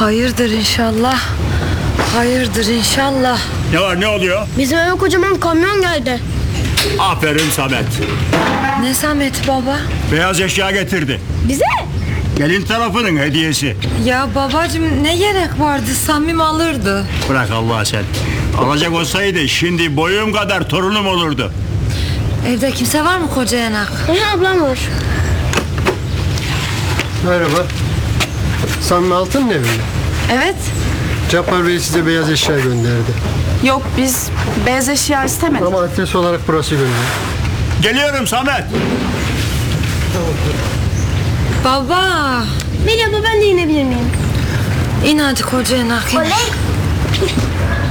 Hayırdır inşallah. Hayırdır inşallah. Ne var, ne oluyor? Bizim eve kocaman kamyon geldi. Aferin Samet. Ne Samet baba? Beyaz eşya getirdi. Bize? Gelin tarafının hediyesi. Ya babacığım ne gerek vardı, Samim alırdı. Bırak Allah sen. Alacak olsaydı şimdi boyum kadar torunum olurdu. Evde kimse var mı koca yanak? Ablam var. Merhaba. Sami Altın'ın evi mi? Evet. Cabbar Bey size beyaz eşya gönderdi. Yok, biz beyaz eşya istemedik. Ama adres olarak burası gönderdi. Geliyorum Samet. Baba. Merhaba, ben de inebilir miyim? İn hadi koca yanak in.